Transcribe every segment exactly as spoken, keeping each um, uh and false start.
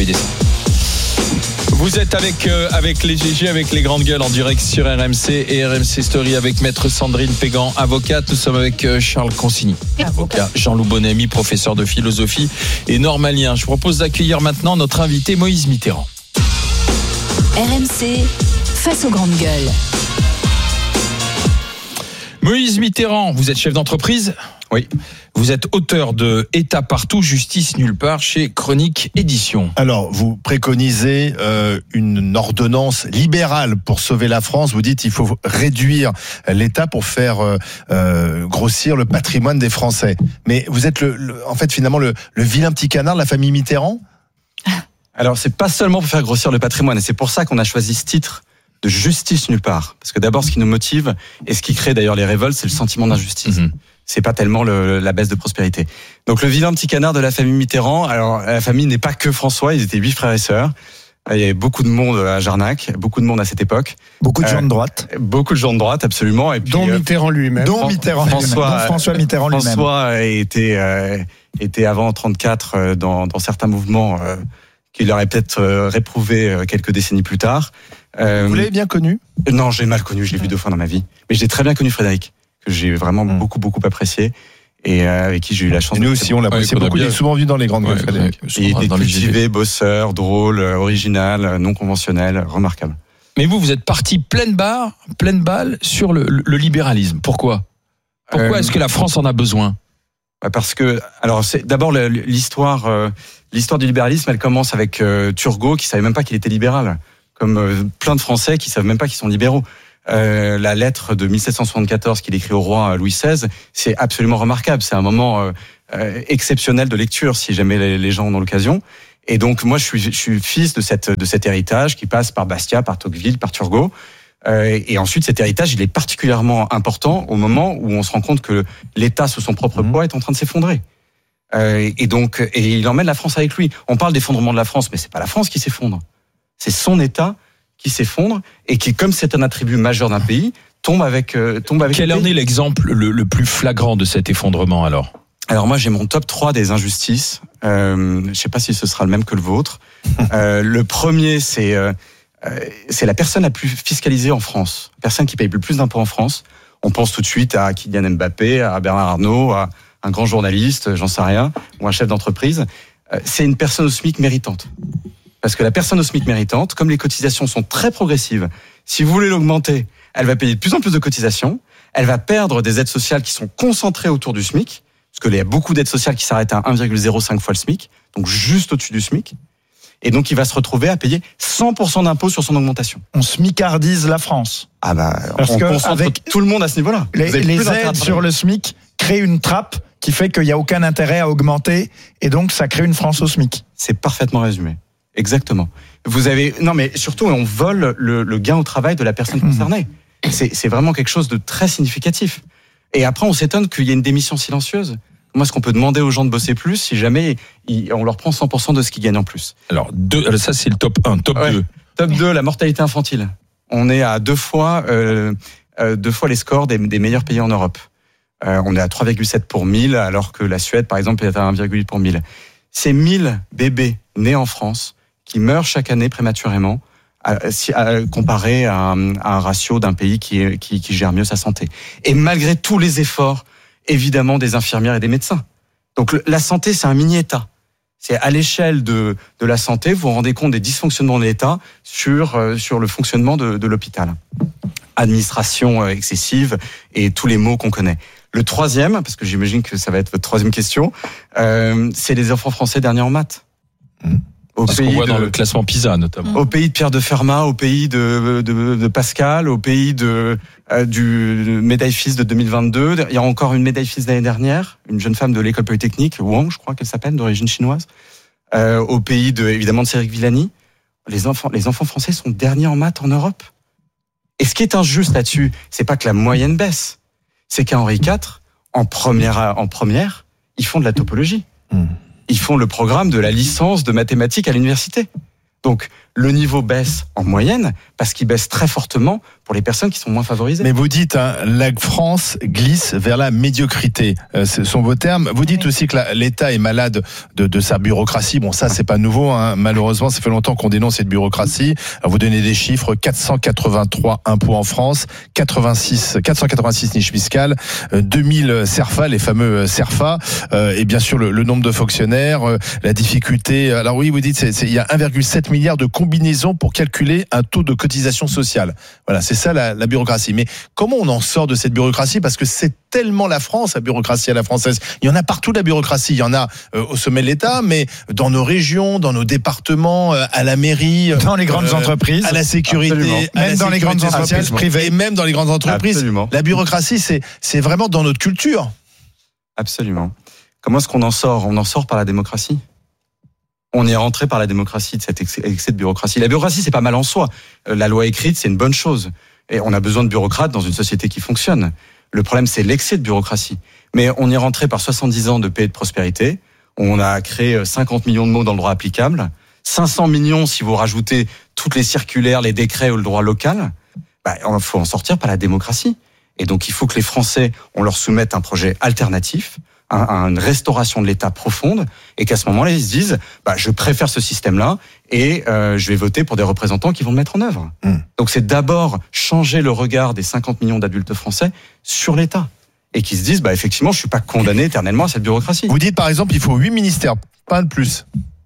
peux y descendre. Vous êtes avec, euh, avec les G G, avec les grandes gueules en direct sur R M C et R M C Story avec maître Sandrine Pégan, avocate. Nous sommes avec euh, Charles Consigny, avocat, Jean-Loup Bonamy, professeur de philosophie et normalien. Je vous propose d'accueillir maintenant notre invité Moïse Mitterrand. R M C, face aux grandes gueules. Moïse Mitterrand, vous êtes chef d'entreprise ? Oui. Vous êtes auteur de État partout, justice nulle part chez Chronique Éditions. Alors, vous préconisez euh, une ordonnance libérale pour sauver la France. Vous dites qu'il faut réduire l'État pour faire euh, euh, grossir le patrimoine des Français. Mais vous êtes, le, le, en fait, finalement, le, le vilain petit canard de la famille Mitterrand ? Alors, c'est pas seulement pour faire grossir le patrimoine, et c'est pour ça qu'on a choisi ce titre de justice nulle part. Parce que d'abord, ce qui nous motive, et ce qui crée d'ailleurs les révoltes, c'est le sentiment d'injustice. Mmh. C'est pas tellement le, la baisse de prospérité. Donc le vilain petit canard de la famille Mitterrand, alors la famille n'est pas que François, ils étaient huit frères et sœurs. Il y avait beaucoup de monde à Jarnac, beaucoup de monde à cette époque. Beaucoup de gens de droite. Euh, beaucoup de gens de droite, absolument. Et puis, dont Mitterrand lui-même. Dont Mitterrand François, lui-même. Dont François Mitterrand lui-même. François était, euh, était avant trente-quatre dans, dans certains mouvements euh, qu'il aurait peut-être euh, réprouvé quelques décennies plus tard. Euh, Vous l'avez bien connu ? Non, j'ai mal connu, je l'ai vu deux fois dans ma vie. Mais j'ai très bien connu Frédéric, que j'ai vraiment mmh. beaucoup, beaucoup apprécié. Et euh, avec qui j'ai eu la chance. Et nous aussi, on l'apprécie ouais, beaucoup. Il est souvent vu dans les grandes gueules, ouais, Frédéric. Il était cultivé, bosseur, drôle, original, non conventionnel, remarquable. Mais vous, vous êtes parti pleine barre, pleine balle sur le, le, le libéralisme. Pourquoi ? Pourquoi euh, est-ce que la France en a besoin ? Parce que, alors, c'est d'abord l'histoire, euh, l'histoire du libéralisme. Elle commence avec euh, Turgot, qui savait même pas qu'il était libéral, comme euh, plein de Français qui savent même pas qu'ils sont libéraux. Euh, la lettre de mille sept cent soixante-quatorze qu'il écrit au roi Louis seize, c'est absolument remarquable. C'est un moment euh, euh, exceptionnel de lecture, si jamais les, les gens en ont l'occasion. Et donc moi, je suis, je suis fils de cette de cet héritage qui passe par Bastia, par Tocqueville, par Turgot. Euh, et ensuite, cet héritage, il est particulièrement important au moment où on se rend compte que l'État, sous son propre poids, est en train de s'effondrer. Euh, et donc, et il emmène la France avec lui. On parle d'effondrement de la France, mais c'est pas la France qui s'effondre. C'est son État qui s'effondre et qui, comme c'est un attribut majeur d'un pays, tombe avec euh, tombe avec. Quel en est l'exemple le, le plus flagrant de cet effondrement alors ? Alors moi j'ai mon top trois des injustices. Euh, je sais pas si ce sera le même que le vôtre. euh, le premier c'est euh, c'est la personne la plus fiscalisée en France, personne qui paye le plus d'impôts en France. On pense tout de suite à Kylian Mbappé, à Bernard Arnault, à un grand journaliste, j'en sais rien, ou un chef d'entreprise. Euh, c'est une personne au SMIC méritante. Parce que la personne au SMIC méritante, comme les cotisations sont très progressives, si vous voulez l'augmenter, elle va payer de plus en plus de cotisations, elle va perdre des aides sociales qui sont concentrées autour du SMIC, parce qu'il y a beaucoup d'aides sociales qui s'arrêtent à un virgule zéro cinq fois le SMIC, donc juste au-dessus du SMIC, et donc il va se retrouver à payer cent pour cent d'impôts sur son augmentation. On smicardise la France. Ah bah, parce on que concentre avec tout le monde à ce niveau-là. Les, les aides sur le SMIC créent une trappe qui fait qu'il n'y a aucun intérêt à augmenter, et donc ça crée une France au SMIC. C'est parfaitement résumé. Exactement. Vous avez non mais surtout on vole le, le gain au travail de la personne concernée. Mmh. C'est, c'est vraiment quelque chose de très significatif. Et après on s'étonne qu'il y ait une démission silencieuse. Comment est-ce qu'on peut demander aux gens de bosser plus si jamais ils, on leur prend cent pour cent de ce qu'ils gagnent en plus ? Alors deux, ça c'est le top un, top ouais. deux. Top deux, la mortalité infantile. On est à deux fois euh, euh, deux fois les scores des, des meilleurs pays en Europe. Euh, on est à trois virgule sept pour mille alors que la Suède par exemple est à un virgule huit pour mille. Ces mille bébés nés en France qui meurent chaque année prématurément, à, à, comparé à un, à un ratio d'un pays qui, qui, qui gère mieux sa santé. Et malgré tous les efforts, évidemment, des infirmières et des médecins. Donc la santé, c'est un mini-État. C'est à l'échelle de, de la santé, vous vous rendez compte des dysfonctionnements de l'État sur, euh, sur le fonctionnement de, de l'hôpital. Administration excessive et tous les maux qu'on connaît. Le troisième, parce que j'imagine que ça va être votre troisième question, euh, c'est les enfants français derniers en maths. Mmh. Au pays qu'on voit de, dans le classement PISA notamment. Au pays de Pierre de Fermat, au pays de, de, de Pascal, au pays de, euh, du médaille fils de deux mille vingt-deux. Il y a encore une médaille fils l'année dernière, une jeune femme de l'école polytechnique, Wang, je crois qu'elle s'appelle, d'origine chinoise. Euh, au pays de, évidemment de Cédric Villani. Les enfants, les enfants français sont derniers en maths en Europe. Et ce qui est injuste là-dessus, c'est pas que la moyenne baisse, c'est qu'à Henri quatre, en première, en première, ils font de la topologie. Mmh. Ils font le programme de la licence de mathématiques à l'université. Donc, le niveau baisse en moyenne parce qu'il baisse très fortement pour les personnes qui sont moins favorisées. Mais vous dites, hein, la France glisse vers la médiocrité. Euh, ce sont vos termes. Vous dites aussi que la, l'État est malade de, de sa bureaucratie. Bon, ça, c'est pas nouveau, hein. Malheureusement, ça fait longtemps qu'on dénonce cette bureaucratie. Alors, vous donnez des chiffres, quatre cent quatre-vingt-trois impôts en France, quatre-vingt-six, quatre cent quatre-vingt-six niches fiscales, euh, deux mille CERFA, les fameux CERFA, euh, et bien sûr le, le nombre de fonctionnaires, euh, la difficulté. Alors oui, vous dites, c'est, c'est, il y a un virgule sept milliard de combinaisons pour calculer un taux de cotisation sociale. Voilà, c'est ça la, la bureaucratie. Mais comment on en sort de cette bureaucratie? Parce que c'est tellement la France, la bureaucratie à la française. Il y en a partout, la bureaucratie. Il y en a euh, au sommet de l'État, mais dans nos régions, dans nos départements, euh, à la mairie, dans les grandes euh, entreprises, à la sécurité, à la même dans les grandes entreprises privées, et même dans les grandes entreprises. Absolument. La bureaucratie, c'est c'est vraiment dans notre culture. Absolument. Comment est-ce qu'on en sort? On en sort par la démocratie. On est rentré par la démocratie de cet excès, excès de bureaucratie. La bureaucratie, c'est pas mal en soi. La loi écrite, c'est une bonne chose. Et on a besoin de bureaucrates dans une société qui fonctionne. Le problème, c'est l'excès de bureaucratie. Mais on est rentré par soixante-dix ans de paix et de prospérité. On a créé cinquante millions de mots dans le droit applicable. cinq cents millions si vous rajoutez toutes les circulaires, les décrets ou le droit local. Bah, il faut en sortir par la démocratie. Et donc, il faut que les Français, on leur soumette un projet alternatif, une restauration de l'État profonde, et qu'à ce moment-là, ils se disent, bah, je préfère ce système-là, et euh, je vais voter pour des représentants qui vont le mettre en œuvre. Mmh. Donc c'est d'abord changer le regard des cinquante millions d'adultes français sur l'État, et qui se disent, bah, effectivement, je suis pas condamné éternellement à cette bureaucratie. Vous dites, par exemple, il faut huit ministères, pas de plus.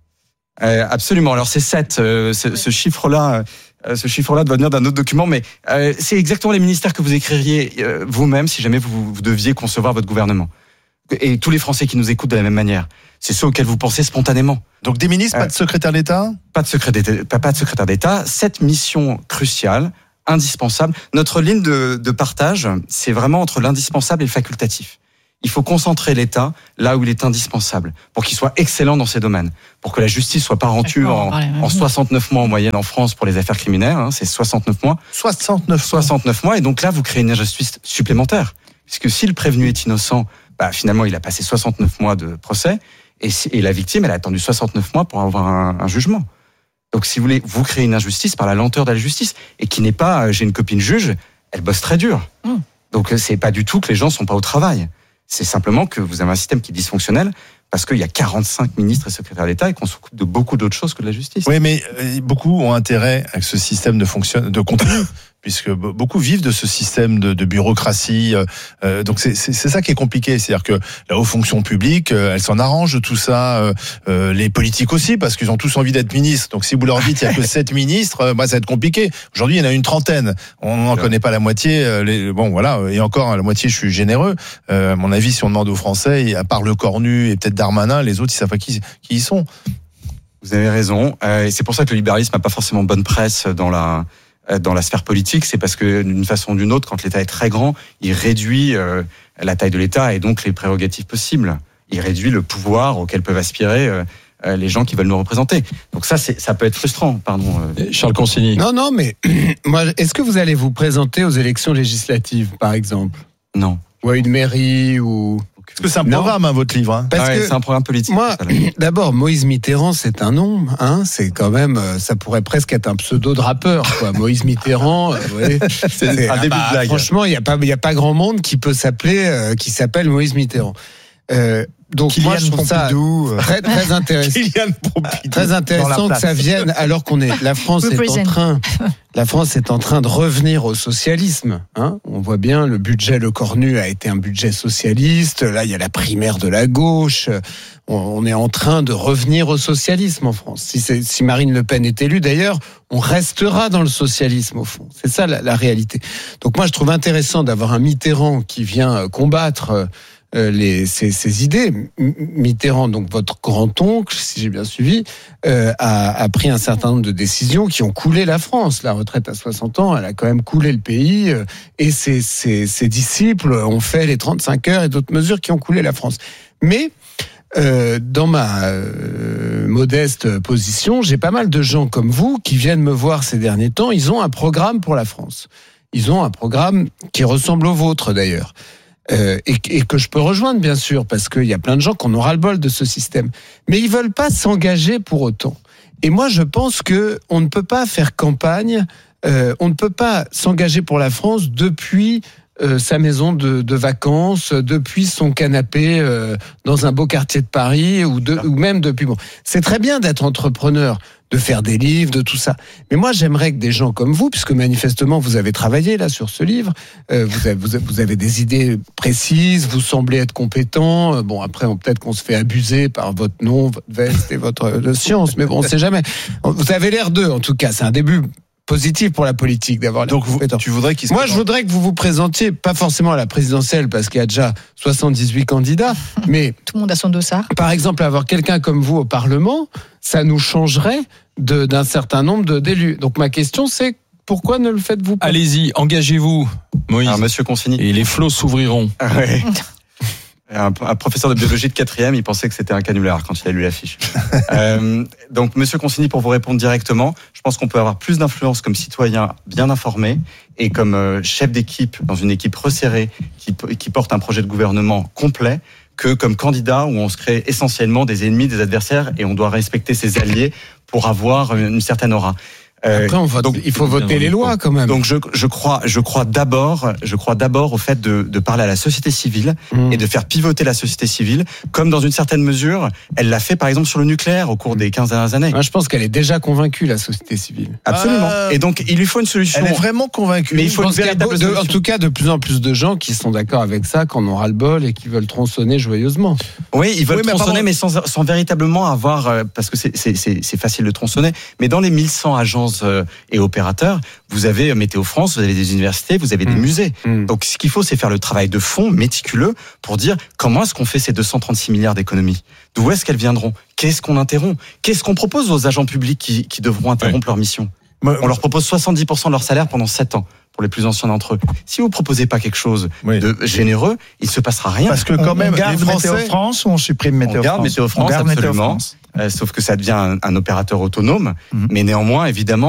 Euh, absolument. Alors c'est sept. Euh, ce, ce chiffre-là, euh, ce chiffre-là doit venir d'un autre document, mais euh, c'est exactement les ministères que vous écririez euh, vous-même si jamais vous, vous deviez concevoir votre gouvernement. Et tous les Français qui nous écoutent de la même manière, c'est ceux auxquels vous pensez spontanément. Donc des ministres, euh, pas de secrétaire d'État, pas de secrétaire d'État, pas, pas de secrétaire d'État. Cette mission cruciale, indispensable. Notre ligne de, de partage, c'est vraiment entre l'indispensable et le facultatif. Il faut concentrer l'État là où il est indispensable, pour qu'il soit excellent dans ces domaines, pour que la justice soit pas rendue en, en soixante-neuf mois en moyenne en France pour les affaires criminelles. Hein, c'est soixante-neuf mois. soixante-neuf soixante-neuf mois. Et donc là, vous créez une injustice supplémentaire, puisque si le prévenu est innocent, bah, finalement, il a passé soixante-neuf mois de procès, et, et la victime, elle a attendu soixante-neuf mois pour avoir un, un jugement. Donc, si vous voulez, vous créez une injustice par la lenteur de la justice, et qui n'est pas, euh, j'ai une copine juge, elle bosse très dur. Mmh. Donc, c'est pas du tout que les gens sont pas au travail. C'est simplement que vous avez un système qui est dysfonctionnel, parce qu'il y a quarante-cinq ministres et secrétaires d'État et qu'on s'occupe de beaucoup d'autres choses que de la justice. Oui, mais beaucoup ont intérêt à que ce système de fonctionne, de continue, puisque beaucoup vivent de ce système de, de bureaucratie. Euh, donc c'est, c'est, c'est ça qui est compliqué, c'est-à-dire que la haute fonction publique, euh, elle s'en arrange de tout ça. Euh, euh, les politiques aussi, parce qu'ils ont tous envie d'être ministres. Donc si vous leur dites qu'il y a que sept ministres, euh, bah, ça va être compliqué. Aujourd'hui, il y en a une trentaine. On n'en connaît pas la moitié. Euh, les, bon, voilà. Et encore, à la moitié, je suis généreux. Euh, à mon avis, si on demande aux Français, à part le Cornu et peut-être Darmanin, les autres, ils savent pas qui, qui ils sont. Vous avez raison. Euh, et c'est pour ça que le libéralisme n'a pas forcément bonne presse dans la dans la sphère politique. C'est parce que d'une façon ou d'une autre, quand l'État est très grand, il réduit euh, la taille de l'État et donc les prérogatives possibles. Il réduit le pouvoir auquel peuvent aspirer euh, les gens qui veulent nous représenter. Donc ça, c'est, ça peut être frustrant. Pardon. Euh. Charles Consigny. Non, non, mais moi, est-ce que vous allez vous présenter aux élections législatives, par exemple? Non. Ou à une mairie ou... Parce que c'est un programme, hein, votre livre. Hein. Parce ouais, que c'est un programme politique. Moi, d'abord, Moïse Mitterrand, c'est un nom. Hein, c'est quand même, ça pourrait presque être un pseudo de rappeur, quoi. Moïse Mitterrand, euh, ouais, c'est, c'est un début bah, de blague. Franchement, il y a pas, il y a pas grand monde qui peut s'appeler, euh, qui s'appelle Moïse Mitterrand. Euh, donc Kylian moi, je trouve Pompidou, ça très, très intéressant. Très intéressant que ça vienne alors qu'on est, la France est en train, la France est en train de revenir au socialisme. Hein. On voit bien, le budget Le Cornu a été un budget socialiste. Là, il y a la primaire de la gauche. On est en train de revenir au socialisme en France. Si, c'est, si Marine Le Pen est élue, d'ailleurs, on restera dans le socialisme au fond. C'est ça la, la réalité. Donc moi, je trouve intéressant d'avoir un Mitterrand qui vient combattre Euh, les, ces, ces idées. Mitterrand, donc votre grand-oncle, si j'ai bien suivi, euh, a, a pris un certain nombre de décisions qui ont coulé la France. La retraite à soixante ans, elle a quand même coulé le pays, euh, et ses, ses, ses disciples ont fait les trente-cinq heures et d'autres mesures qui ont coulé la France. Mais euh, dans ma euh, modeste position, j'ai pas mal de gens comme vous qui viennent me voir ces derniers temps. Ils ont un programme pour la France. Ils ont un programme qui ressemble au vôtre d'ailleurs. Euh, et, et que je peux rejoindre bien sûr, parce qu'il y a plein de gens qui en ont ras-le-bol de ce système, mais ils veulent pas s'engager pour autant. Et moi, je pense que on ne peut pas faire campagne, euh, on ne peut pas s'engager pour la France depuis euh, sa maison de, de vacances, depuis son canapé euh, dans un beau quartier de Paris, ou, de, ou même depuis... Bon, c'est très bien d'être entrepreneur, de faire des livres, de tout ça. Mais moi, j'aimerais que des gens comme vous, puisque manifestement, vous avez travaillé là sur ce livre, euh, vous, avez, vous avez des idées précises, vous semblez être compétent. Bon, après, on, peut-être qu'on se fait abuser par votre nom, votre veste et votre de science, mais bon, on ne sait jamais. Vous avez l'air d'eux, en tout cas. C'est un début positif pour la politique d'avoir. Donc, vous, tu voudrais qu'il se Moi, je voudrais que vous vous présentiez, pas forcément à la présidentielle, parce qu'il y a déjà soixante-dix-huit candidats, mais tout le monde a son dossard. Par exemple, avoir quelqu'un comme vous au Parlement, ça nous changerait de, d'un certain nombre de, d'élus. Donc ma question, c'est pourquoi ne le faites-vous pas ? Allez-y, engagez-vous, Moïse. Alors, Monsieur Consigny. Et les flots s'ouvriront. Ah ouais. Un, un professeur de biologie de quatrième, il pensait que c'était un canular quand il a lu l'affiche. euh, donc, Monsieur Consigny, pour vous répondre directement, je pense qu'on peut avoir plus d'influence comme citoyen bien informé et comme euh, chef d'équipe dans une équipe resserrée qui, qui porte un projet de gouvernement complet que comme candidat où on se crée essentiellement des ennemis, des adversaires et on doit respecter ses alliés pour avoir une certaine aura. Après, on vote, donc, il faut voter les lois quand même. Donc je, je crois, je crois d'abord, je crois d'abord au fait de, de parler à la société civile mmh. et de faire pivoter la société civile, comme dans une certaine mesure, elle l'a fait par exemple sur le nucléaire au cours des quinze dernières années. Moi, je pense qu'elle est déjà convaincue, la société civile. Absolument. Euh, et donc il lui faut une solution. Elle est vraiment convaincue. Mais il faut une véritable de, en tout cas, de plus en plus de gens qui sont d'accord avec ça, qui en ont ras le bol et qui veulent tronçonner joyeusement. Oui, ils veulent oui, mais tronçonner, mais sans, sans véritablement avoir, euh, parce que c'est, c'est, c'est, c'est facile de tronçonner, mais dans les mille cent agences euh, et opérateurs, vous avez Météo France, vous avez des universités, vous avez des mmh. musées. Mmh. Donc ce qu'il faut, c'est faire le travail de fond, méticuleux, pour dire comment est-ce qu'on fait ces deux cent trente-six milliards d'économies ? D'où est-ce qu'elles viendront ? Qu'est-ce qu'on interrompt ? Qu'est-ce qu'on propose aux agents publics qui, qui devront interrompre ouais. leur mission ? On leur propose soixante-dix pour cent de leur salaire pendant sept ans. Pour les plus anciens d'entre eux. Si vous proposez pas quelque chose oui. de généreux, il se passera rien. Parce que quand même, on garde les Français... Météo France ou on supprime Météo on garde France Météo France, on garde absolument. Météo France. Euh, sauf que ça devient un, un opérateur autonome. Mm-hmm. Mais néanmoins, évidemment,